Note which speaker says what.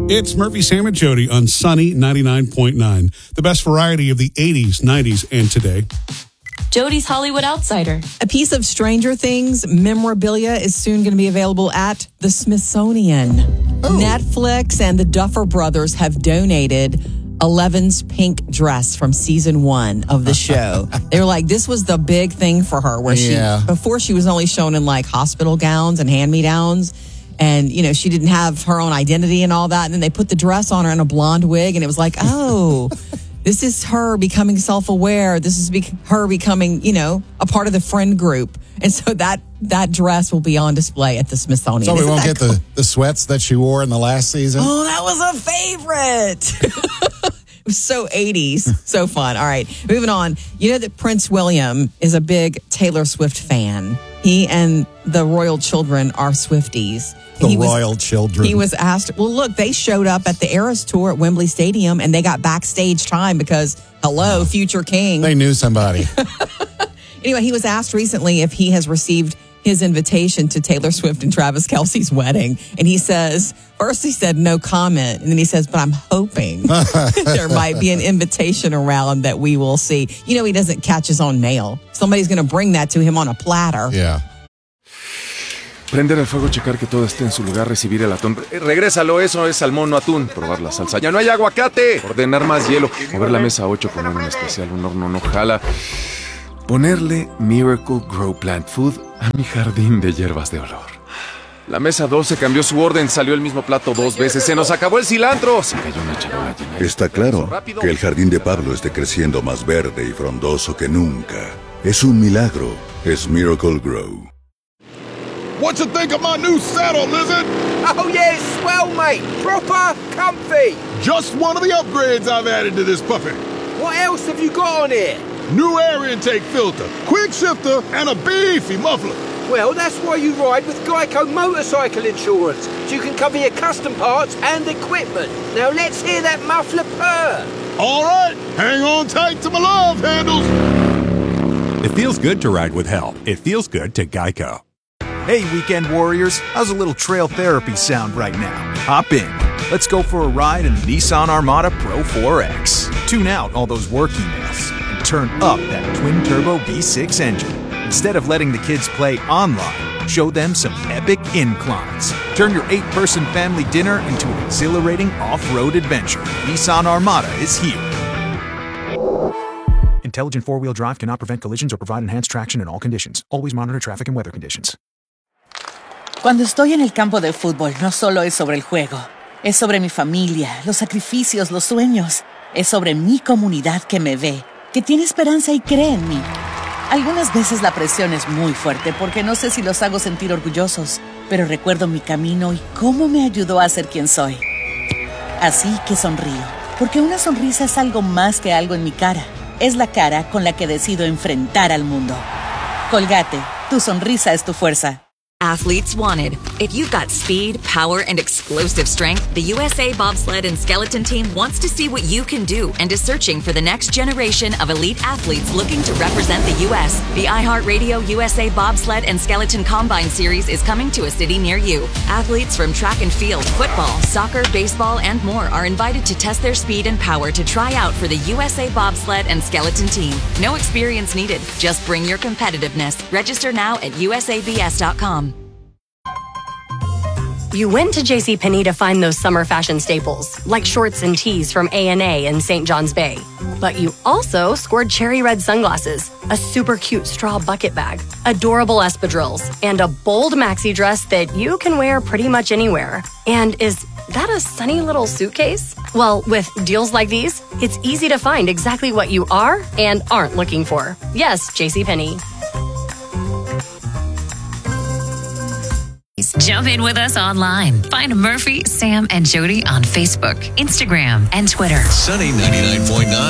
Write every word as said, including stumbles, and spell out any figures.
Speaker 1: It's Murphy, Sam, and Jody on Sunny ninety-nine point nine. The best variety of the eighties, nineties, and today.
Speaker 2: Jody's Hollywood Outsider.
Speaker 3: A piece of Stranger Things memorabilia is soon going to be available at the Smithsonian. Oh. Netflix and the Duffer Brothers have donated Eleven's pink dress from season one of the show. They were like, this was the big thing for her, where
Speaker 4: yeah.
Speaker 3: she, before she was only shown in like hospital gowns and hand-me-downs. And, you know, she didn't have her own identity and all that. And then they put the dress on her in a blonde wig. And it was like, oh, this is her becoming self-aware. This is be- her becoming, you know, a part of the friend group. And so that that dress will be on display at the Smithsonian.
Speaker 4: So we
Speaker 3: Isn't
Speaker 4: won't
Speaker 3: that
Speaker 4: get
Speaker 3: cool?
Speaker 4: the, the sweats that she wore in the last season?
Speaker 3: Oh, that was a favorite. It was so eighties. So fun. All right, moving on. You know that Prince William is a big Taylor Swift fan. He and the royal children are Swifties.
Speaker 4: The
Speaker 3: he
Speaker 4: royal
Speaker 3: was,
Speaker 4: children.
Speaker 3: He was asked, well, look, they showed up at the Eras Tour at Wembley Stadium and they got backstage time because, hello, future king.
Speaker 4: They knew somebody.
Speaker 3: Anyway, he was asked recently if he has received his invitation to Taylor Swift and Travis Kelce's wedding. And he says, first he said no comment. And then he says, but I'm hoping there might be an invitation around that we will see. You know, he doesn't catch his own mail. Somebody's going to bring that to him on a platter.
Speaker 4: Yeah.
Speaker 5: Prender el fuego, checar que todo esté en su lugar, recibir el atún. Eh, regrésalo, eso es salmón, no atún. Probar la salsa. ¡Ya no hay aguacate! Ordenar más hielo. Mover la mesa ocho, poner un especial, un horno no jala. Ponerle Miracle Grow Plant Food a mi jardín de hierbas de olor. La mesa doce cambió su orden, salió el mismo plato dos veces. ¡Se nos acabó el cilantro! Se cayó una charola llena.
Speaker 6: Está claro que el jardín de Pablo esté creciendo más verde y frondoso que nunca. Es un milagro. Es Miracle Grow.
Speaker 7: What you think of my new saddle, Lizard?
Speaker 8: Oh, yeah, it's swell, mate. Proper comfy.
Speaker 7: Just one of the upgrades I've added to this puppy.
Speaker 8: What else have you got on here?
Speaker 7: New air intake filter, quick shifter, and a beefy muffler.
Speaker 8: Well, that's why you ride with Geico Motorcycle Insurance, so you can cover your custom parts and equipment. Now let's hear that muffler purr.
Speaker 7: All right, hang on tight to my love handles.
Speaker 9: It feels good to ride with help. It feels good to Geico.
Speaker 10: Hey, weekend warriors, how's a little trail therapy sound right now? Hop in. Let's go for a ride in the Nissan Armada Pro four X. Tune out all those work emails and turn up that twin-turbo V six engine. Instead of letting the kids play online, show them some epic inclines. Turn your eight-person family dinner into an exhilarating off-road adventure. Nissan Armada is here. Intelligent four-wheel drive cannot prevent collisions or provide enhanced traction in all conditions. Always monitor traffic and weather conditions.
Speaker 11: Cuando estoy en el campo de fútbol, no solo es sobre el juego. Es sobre mi familia, los sacrificios, los sueños. Es sobre mi comunidad que me ve, que tiene esperanza y cree en mí. Algunas veces la presión es muy fuerte porque no sé si los hago sentir orgullosos, pero recuerdo mi camino y cómo me ayudó a ser quien soy. Así que sonrío, porque una sonrisa es algo más que algo en mi cara. Es la cara con la que decido enfrentar al mundo. Colgate, tu sonrisa es tu fuerza.
Speaker 12: Athletes wanted. If you've got speed, power, and explosive strength, the U S A Bobsled and Skeleton Team wants to see what you can do and is searching for the next generation of elite athletes looking to represent the U S The iHeartRadio U S A Bobsled and Skeleton Combine Series is coming to a city near you. Athletes from track and field, football, soccer, baseball, and more are invited to test their speed and power to try out for the U S A Bobsled and Skeleton Team. No experience needed. Just bring your competitiveness. Register now at U S A B S dot com.
Speaker 13: You went to JCPenney to find those summer fashion staples, like shorts and tees from A and A and Saint John's Bay. But you also scored cherry red sunglasses, a super cute straw bucket bag, adorable espadrilles, and a bold maxi dress that you can wear pretty much anywhere. And is that a sunny little suitcase? Well, with deals like these, it's easy to find exactly what you are and aren't looking for. Yes, JCPenney.
Speaker 14: Jump in with us online. Find Murphy, Sam, and Jody on Facebook, Instagram, and Twitter.
Speaker 15: Sunny ninety-nine point nine.